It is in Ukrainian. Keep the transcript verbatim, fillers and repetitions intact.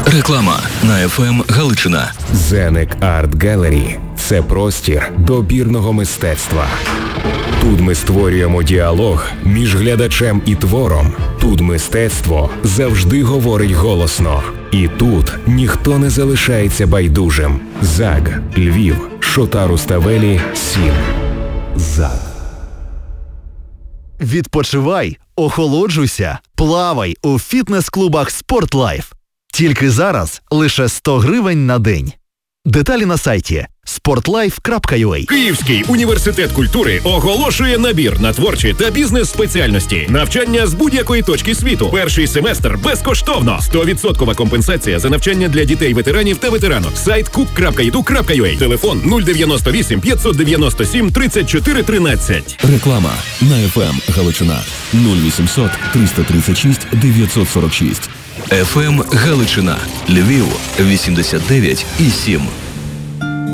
Реклама на еф ем Галичина. Зенек Арт Gallery – це простір добірного мистецтва. Тут ми створюємо діалог між глядачем і твором. Тут мистецтво завжди говорить голосно. І тут ніхто не залишається байдужим. ЗАГ, Львів, Шота Руставелі, сім. ЗАГ. Відпочивай, охолоджуйся, плавай у фітнес-клубах «Спортлайф». Тільки зараз лише сто гривень на день. Деталі на сайті спортлайф крапка ю а. Київський університет культури оголошує набір на творчі та бізнес-спеціальності. Навчання з будь-якої точки світу. Перший семестр безкоштовно. сто відсотків компенсація за навчання для дітей-ветеранів та ветеранок. Сайт кук крапка і ду крапка ю а. Телефон нуль дев'яносто вісім п'ятсот дев'яносто сім тридцять чотири тринадцять. Реклама на еф ем Галичина. нуль вісімсот триста тридцять шість дев'ятсот сорок шість. еф ем Галичина. Львів вісімдесят дев'ять і сім.